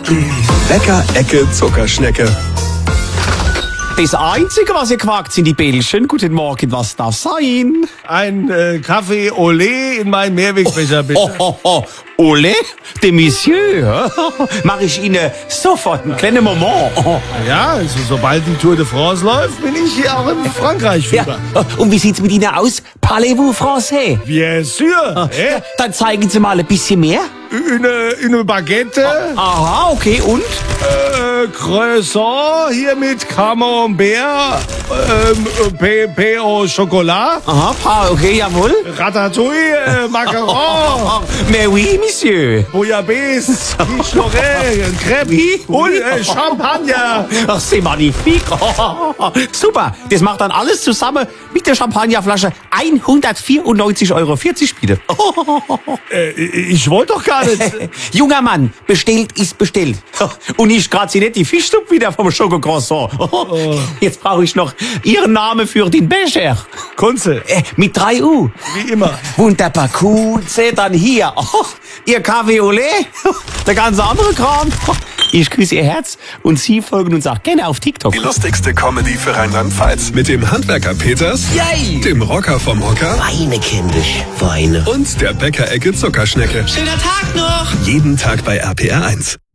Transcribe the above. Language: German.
Bäcker-Ecke Zuckerschnecke. Das Einzige, was ihr quakt, sind die Bällchen. Guten Morgen, was darf sein? Ein Kaffee Olé in meinen Mehrwegbecher, bitte. Ole, de Monsieur. Mach ich Ihnen sofort einen kleinen Moment. Ja, also sobald die Tour de France läuft, bin ich hier auch in Frankreich Ja. wieder. Und wie sieht's mit Ihnen aus? Parlez-vous français? Bien sûr. Dann zeigen Sie mal ein bisschen mehr. Eine Baguette, Aha, okay, und? Croissant hier mit Camembert, Pain au Chocolat, Aha, okay, jawohl. Ratatouille, Macaron, Mais oui, Monsieur. Bouillabaisse, Quiche Lorraine, Crêpe Oui, und oui. Champagner. Ach, c'est magnifique. Super, das macht dann alles zusammen mit der Champagnerflasche 194,40 Euro bitte. Ich wollte doch gar nicht. Junger Mann, bestellt ist bestellt. Und ich grad sie nicht die Fischsuppe wieder vom Schokocroissant. Jetzt brauche ich noch Ihren Namen für den Becher. Kunze, Mit 3 U. wie immer. Wunderbar, Kunze, dann hier. Ihr Kaffee Olé, der ganze andere Kram. Ich küsse Ihr Herz und Sie folgen uns auch gerne auf TikTok. Die lustigste Comedy für Rheinland-Pfalz. Mit dem Handwerker Peters, Yay! dem Rocker vom Hocker Weine, kindisch, Weine. und der Bäcker-Ecke Zuckerschnecke. Schöner Tag noch! Jeden Tag bei RPR 1.